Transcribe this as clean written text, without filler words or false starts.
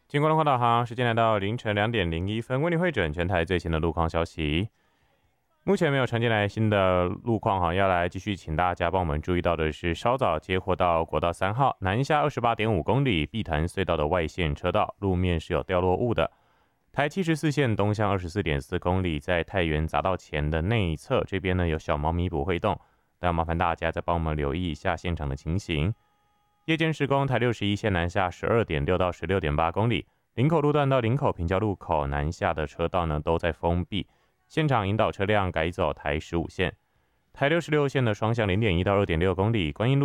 经过龙华导航，时间来到凌晨2点01分，为您汇整全台最新的路况消息。目前没有传进来新的路况哈，要来继续请大家帮我们注意到的是，稍早接获到国道3号南下28.5公里碧潭隧道的外线车道路面是有掉落物的。台74线东向24.4公里，在太原匝道前的内侧这边呢有小猫咪不会动，但麻烦大家再帮我们留意一下现场的情形。夜间施工，台61线南下12.6到16.8公里，林口路段到林口平交路口南下的车道呢都在封闭，现场引导车辆改走台15线。台66线的双向0.1到2.6公里，观音路